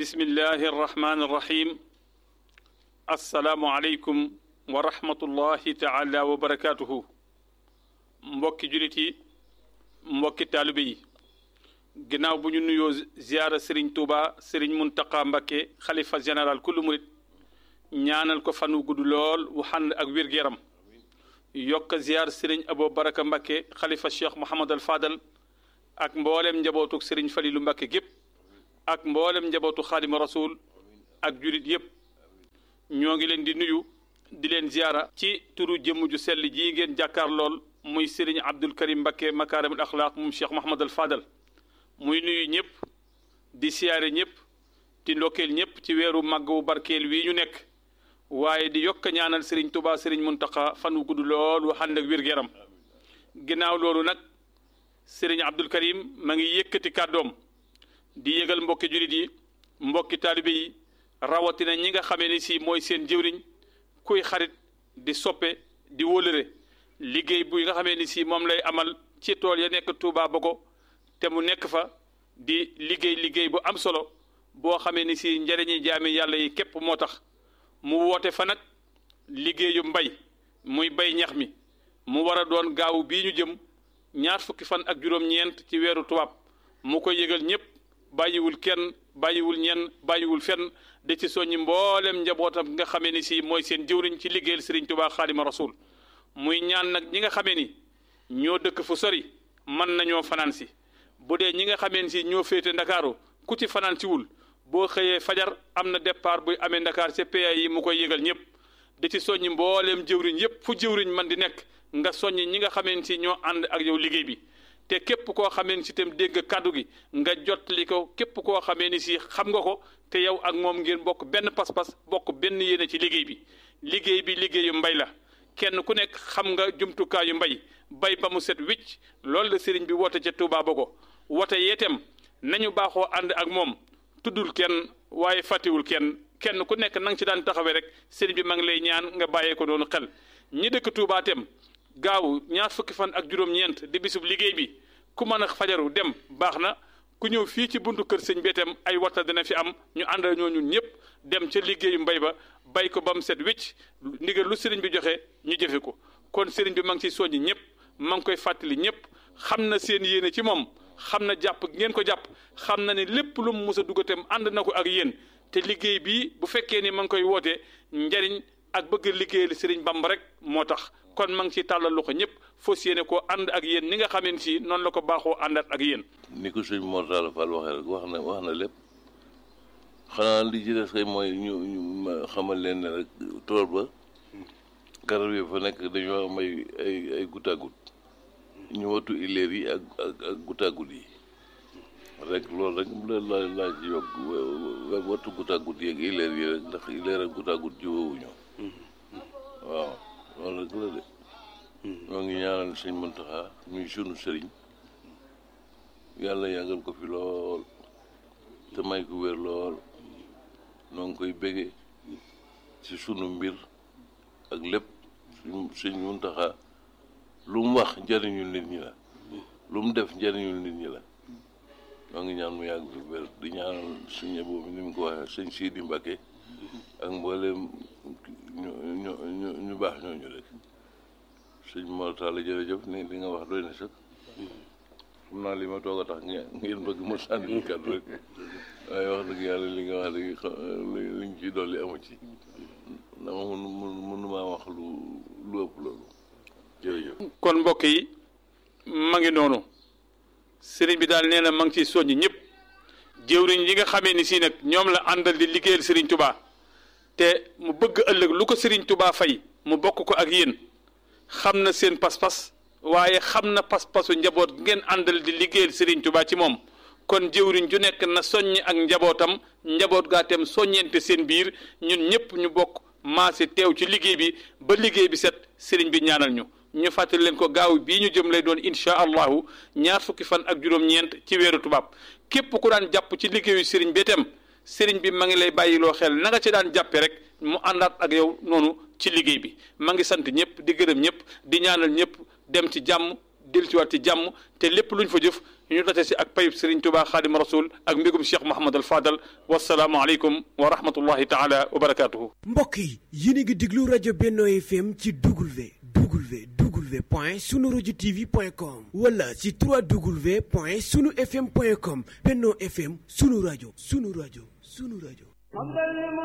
bismillahi arrahmani irrahim assalaamu aleykum wa rahmatullahi taala wa barakatuhu mbokki julit yi mbokki taalibe yi ginnaaw bu ñu nuyoo ziyaara Serigne Touba Serigne Mountakha Mbacké xalifa général kullu murit ñaanal ko fanu gudd lool wu xànd ak wér-gu-yaram yokk ziyaar Serigne Abo Baraka Mbacké xalifa Cheikh Mouhamad al Fadal ak mboolem njabootu Serigne Falilu Mbacké gépp ak mboolem njabootu Xaadimu Rasuul ak julit yépp ñoo ngi leen di nuyu di leen ziyaara ci turu jëmm ju sell ji ngeen jàkkaar lool muy Serigne Abdul Karim Mbacké makaarimul axlaaq moom Cheikh Mouhamad al Fadal muy nuyu ñëpp di siyaare ñëpp di ndokkeel ñëpp ci weeru màgg wu barkeel wii ñu nekk waaye di yokk ñaanal Serigne Touba Serigne Mountakha fan wu gudd lool wu ànd ak wér-gu-yaram ginnaaw loolu nag Serigne Abdul Karim ma ngi yëkkati kàddoom di yëgal mbokki julit yi mbokki taalibe yi rawatina ñi nga xamee ni si mooy seen jëwriñ kuy xarit di soppe di wóolëre liggéey bu nga xamee ni si moom lay amal ci tool ya nekk Touba Bogo te mu nekk fa di liggéey bu am solo boo xamee ni si njëriñi jaami yàlla yi képp moo tax mu woote fa nag liggéeyu mbay muy bay ñax mi mu war a doon gaawu bii ñu jëm ñaar fukki fan ak juróom-ñeent ci weeru tubaab mu ko yëgal ñëpp bàyyiwul kenn bàyyiwul ñenn bàyyiwul fenn de ci soññi mboolem njabootam nga xamee ni si mooy seen jëwriñ ci liggéeyal Serigne Touba Xaadima Rasul muy ñaan nag ñi nga xamee ni ñoo dëkk fu sori mën nañoo fanaan si bu dee ñi nga xamee ni si ñoo féete ndakaaru ku ci fanaan si wul boo xëyee fajar am na départ buy amee Ndakaar ca PA yi mu koy yëgal ñëpp di ci soññi mbooleem jëwriñ yëpp fu jëwriñ man di nekk nga soññi ñi nga xamee ni si ñoo ànd ak yow liggéey bi te képp koo xamee ni si itam dégg kàddu gi nga jotli ko képp koo xamee ni si xam nga ko te yow ak moom ngeen bokk benn pas-pas bokk benn yéene ci liggéey bi liggéeyu mbay la kenn ku nekk xam nga jumtukaayu mbay bay ba mu set wicc loolu la sëriñ bi woote ca Touba Bogo woote yeetem nañu baaxoo ànd ak moom tuddul kenn waaye fàttewul kenn ku nekk nang ci daan taxawee rek sëriñ bi ma ngi lay ñaan nga bàyyee ko doonu xel ñi dëkk Touba tem gaaw ñaar fukki fan ak juróom-ñeent di bisub liggéey bi ku mën a fajaru dem baax na ku ñëw fii ci buntu kër sëñ bi tam ay waxta dina fi am ñu ànd ñoo ñun ñëpp dem ca liggéeyu mbay ba bay ko ba mu set wicc ndigal lu sëriñ bi joxe ñu jëfe ko kon sëriñ bi ma ngi ciy soññi ñëpp ma ngi koy fàttali ñëpp xam na seen yéene ci moom xam na jàpp ngeen ko jàpp xam na ne lépp lu mu mës a dugatam ànd na ko ak yéen te liggéey bii bu fekkee ni ma ngi koy woote njariñ ak bëgg liggéeyal sëriñ Bamba rek moo tax kon ma ngi ci tàllal loxo ñëpp fas yéene koo ànd ak yéen ni nga xameen si noonu la ko baaxoo àndaat ak yéen. ni ko sëñ Mor Talla Fall waxee rek wax na lépp xanaa li ci des kay mooy ñu xamal leen ne rek tool ba garab yi fa nekk dañoo am ay goutte à goutte ñu wattu ileer yi ak goutte à goutte yi rek loolu rek laa ci yokk wattu goutte à goutte yi ak ileer yi rek ndax ileer ak goutte à goutte jiwowuñu waaw loolu rek la de ñoo ngi ñaanal sëñ Mountakha muy sunu sëriñ yàlla yàggal ko fi lool te may ko wér lool noo ngi koy bége ci sunu mbir ak lépp sëñ Mountakha lu mu wax njëriñul nit ñi la lu mu def njëriñul nit ñi la ñoo ngi ñaan mu yàgg fi wér di ñaanal sëñ boobu ni mu ko waxee sëñ Sidi Mbacké ak mbooleem ñu baax ñooñu rek sëñ Mor Talla jërëjëf ni li nga wax doy na sax xam naa li ma toog a tax ngeen bëgg ma sànni ñu kàddu rek waaye wax dëgg yàlla li nga wax dëgg liñ ci dolli amu ci dama mënumaa wax lu ëpp loolu jërëjëf. kon mbokk yi ma ngi noonu sëriñ bi daal nee na ma ngi ciy soññ ñëpp jëwriñ yi nga xamee ni si nag ñoom la àndal di liggéeyal sëriñ Touba te mu bëgg ëllëg lu ko sëriñ Touba fay mu bokk ko ak yéen xam na seen pas-pas waaye xam na pas-pasu njaboot ngeen àndal di liggéeyal Serigne Touba ci moom kon jëwriñ ju nekk na soññ ak njabootam njaboot gaa tem soññente seen biir ñun ñëpp ñu bokk maase teew ci liggéey bi ba liggéey bi set Serigne bi ñaanal ñu fàttali leen ko gaaw bii ñu jëm lay doon incha allahu ñaar fukki fan ak juróom-ñeent ci weeru tubaab képp ku daan jàpp ci liggéeyu Serigne bi itam Serigne bi ma ngi lay bàyyiloo xel na nga ci daan jàppe rek mu àndaat ak yow noonu ci liggéey bi ma ngi sant ñëpp di gërëm ñëpp di ñaanal ñëpp dem ci jàmm dellusiwaat ci jàmm te lépp luñ fa jëf ñu date si ak payub Serigne Touba Xaadim Rasul ak mbégum Cheikh Mouhamad al Fadal wasalaamu aleykum wa rahmatullahi taala wa barakaatuhu. mbokk yi yéen a ngi déglu rajo Benno FM ci www.sunuradiotv.com wala ci 3w.sunufm.com. Benno FM sunu rajo sunu rajo sunu rajo.